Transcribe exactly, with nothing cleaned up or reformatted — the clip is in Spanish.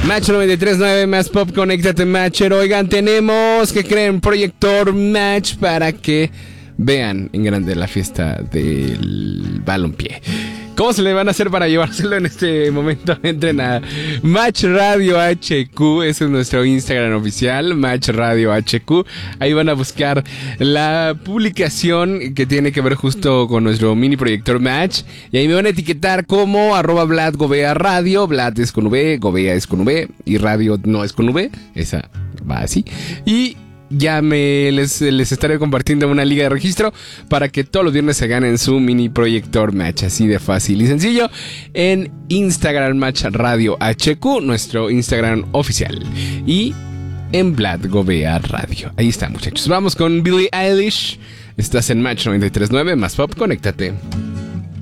Match noventa y tres punto nueve más pop, conéctate Matcher. Oigan, tenemos que creen proyector Match para que vean en grande la fiesta del balompié. ¿Cómo se le van a hacer para llevárselo en este momento? Entren a Match Radio H Q, ese es nuestro Instagram oficial, Match Radio H Q. Ahí van a buscar la publicación que tiene que ver justo con nuestro mini proyector Match. Y ahí me van a etiquetar como arroba Vlad Govea Radio. Vlad es con V, Govea es con V y Radio no es con V. Esa va así. Y ya me les, les estaré compartiendo una liga de registro para que todos los viernes se ganen su mini proyector Match, así de fácil y sencillo, en Instagram Match Radio H Q, nuestro Instagram oficial, y en Vlad Govea Radio. Ahí está, muchachos. Vamos con Billie Eilish. Estás en Match noventa y tres punto nueve más pop, conéctate.